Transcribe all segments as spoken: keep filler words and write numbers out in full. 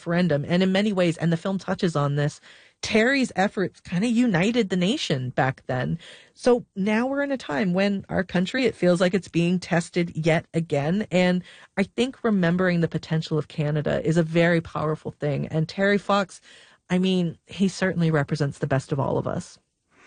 referendum. And in many ways, and the film touches on this, Terry's efforts kind of united the nation back then. So now we're in a time when our country, it feels like it's being tested yet again. And I think remembering the potential of Canada is a very powerful thing. And Terry Fox, I mean, he certainly represents the best of all of us.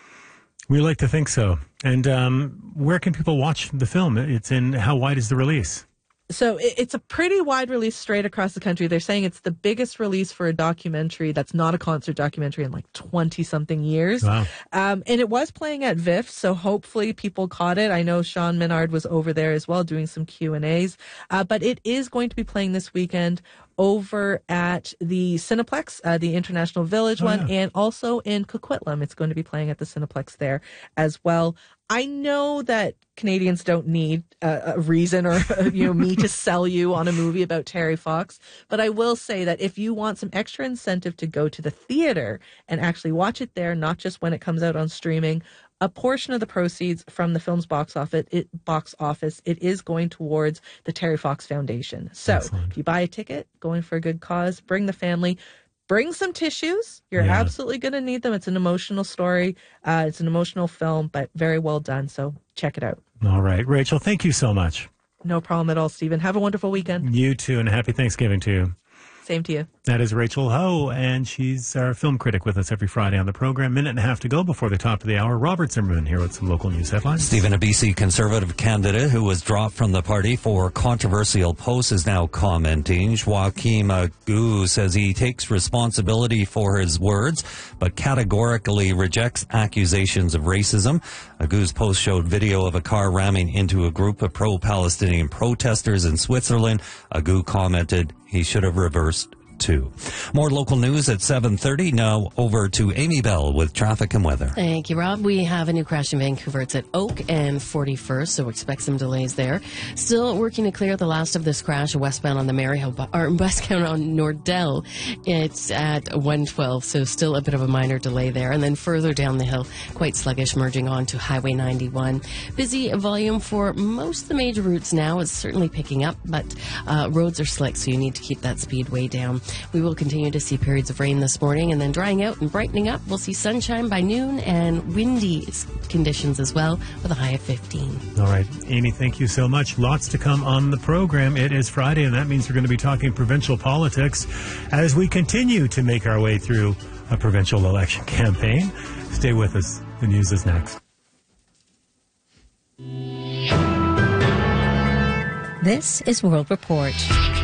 We like to think so. And um, where can people watch the film? It's in, how wide is the release? So it's a pretty wide release straight across the country. They're saying it's the biggest release for a documentary that's not a concert documentary in like twenty-something years. Wow. Um, and it was playing at V I F, so hopefully people caught it. I know Sean Menard was over there as well doing some Q and A's. Uh, but it is going to be playing this weekend over at the Cineplex, uh, the International Village oh, one, yeah. and also in Coquitlam. It's going to be playing at the Cineplex there as well. I know that Canadians don't need uh, a reason or, you know, me to sell you on a movie about Terry Fox, but I will say that if you want some extra incentive to go to the theater and actually watch it there, not just when it comes out on streaming, a portion of the proceeds from the film's box office, it, box office, it is going towards the Terry Fox Foundation. So Excellent. If you buy a ticket, going for a good cause, bring the family. Bring some tissues. You're yeah. absolutely going to need them. It's an emotional story. Uh, it's an emotional film, but very well done. So check it out. All right. Rachel, thank you so much. No problem at all, Stephen. Have a wonderful weekend. You too, and happy Thanksgiving to you. Same to you. That is Rachel Ho, and she's our film critic with us every Friday on the program. Minute and a half to go before the top of the hour. Robert Zimmerman here with some local news headlines. Stephen, a B C Conservative candidate who was dropped from the party for controversial posts is now commenting. Joachim Agu says he takes responsibility for his words, but categorically rejects accusations of racism. Agu's post showed video of a car ramming into a group of pro-Palestinian protesters in Switzerland. Agu commented he should have reversed too. More local news at seven thirty. Now over to Amy Bell with traffic and weather. Thank you, Rob. We have a new crash in Vancouver. It's at Oak and forty-first, so expect some delays there. Still working to clear the last of this crash westbound on the Maryhill, or westbound on Nordell. It's at one twelve, so still a bit of a minor delay there. And then further down the hill, quite sluggish, merging on to Highway ninety-one. Busy volume for most of the major routes now. It's certainly picking up, but uh, roads are slick, so you need to keep that speed way down. We will continue to see periods of rain this morning and then drying out and brightening up. We'll see sunshine by noon and windy conditions as well with a high of fifteen. All right. Amy, thank you so much. Lots to come on the program. It is Friday, and that means we're going to be talking provincial politics as we continue to make our way through a provincial election campaign. Stay with us. The news is next. This is World Report.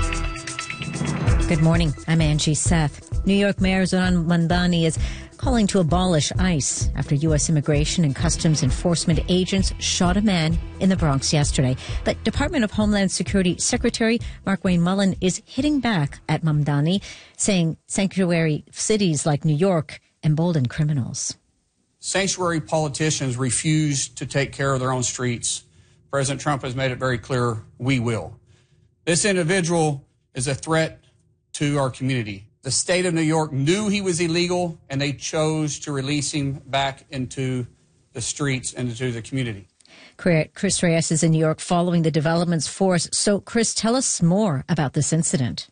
Good morning. I'm Angie Seth. New York Mayor Zoran Mamdani is calling to abolish ICE after U S Immigration and Customs Enforcement agents shot a man in the Bronx yesterday. But Department of Homeland Security Secretary Markwayne Mullin is hitting back at Mamdani, saying sanctuary cities like New York embolden criminals. Sanctuary politicians refuse to take care of their own streets. President Trump has made it very clear, we will. This individual is a threat to our community. The state of New York knew he was illegal, and they chose to release him back into the streets and into the community. Chris Reyes is in New York following the developments for us. So, Chris, tell us more about this incident.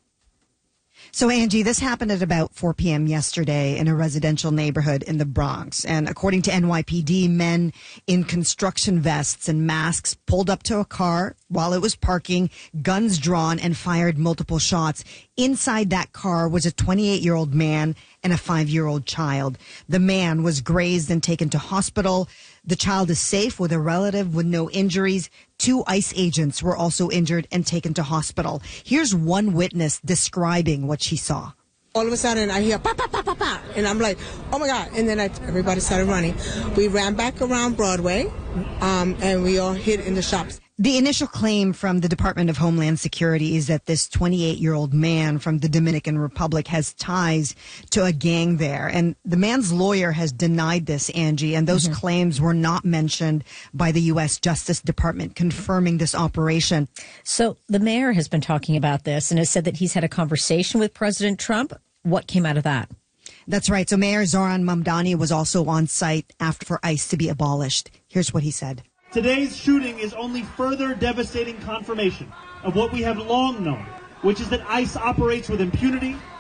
So, Angie, this happened at about four p.m. yesterday in a residential neighborhood in the Bronx. And according to N Y P D, men in construction vests and masks pulled up to a car while it was parking, guns drawn, and fired multiple shots. Inside that car was a twenty-eight-year-old man and a five-year-old child. The man was grazed and taken to hospital. The child is safe with a relative with no injuries. Two ICE agents were also injured and taken to hospital. Here's one witness describing what she saw. All of a sudden, I hear, pa, pa, pa, pa, pa, and I'm like, oh, my God. And then I, everybody started running. We ran back around Broadway, um, and we all hid in the shops. The initial claim from the Department of Homeland Security is that this twenty-eight-year-old man from the Dominican Republic has ties to a gang there. And the man's lawyer has denied this, Angie, and those mm-hmm. claims were not mentioned by the U S Justice Department confirming this operation. So the mayor has been talking about this and has said that he's had a conversation with President Trump. What came out of that? That's right. So Mayor Zoran Mamdani was also on site after for ICE to be abolished. Here's what he said. Today's shooting is only further devastating confirmation of what we have long known, which is that ICE operates with impunity